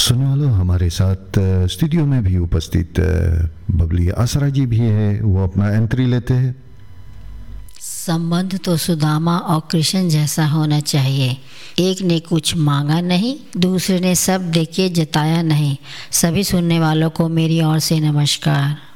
सुनने वालों, हमारे साथ स्टूडियो में भी उपस्थित बबली आसरा जी भी है, वो अपना एंट्री लेते हैं। संबंध तो सुदामा और कृष्ण जैसा होना चाहिए। एक ने कुछ मांगा नहीं, दूसरे ने सब देके जताया नहीं। सभी सुनने वालों को मेरी ओर से नमस्कार।